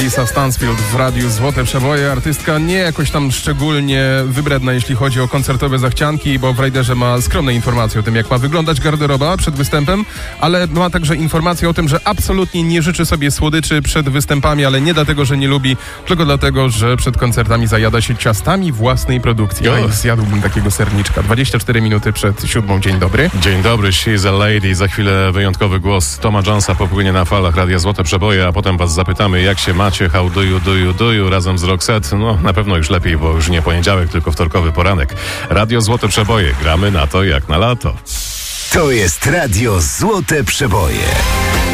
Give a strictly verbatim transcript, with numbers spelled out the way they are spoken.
Melissa Stansfield w radiu Złote Przeboje. Artystka nie jakoś tam szczególnie wybredna, jeśli chodzi o koncertowe zachcianki, bo w Rajderze ma skromne informacje o tym, jak ma wyglądać garderoba przed występem, ale ma także informacje o tym, że absolutnie nie życzy sobie słodyczy przed występami, ale nie dlatego, że nie lubi, tylko dlatego, że przed koncertami zajada się ciastami własnej produkcji. Jo. Oj, zjadłbym takiego serniczka. dwadzieścia cztery minuty przed siódmą. Dzień dobry. Dzień dobry, she's a lady. Za chwilę wyjątkowy głos Toma Jonesa popłynie na falach Radia Złote Przeboje, a potem was zapytamy, jak się macie, how do you, do you, do you, razem z Roxette. No, na pewno już lepiej, bo już nie poniedziałek, tylko wtorkowy poranek. Radio Złote Przeboje. Gramy na to jak na lato. To jest Radio Złote Przeboje.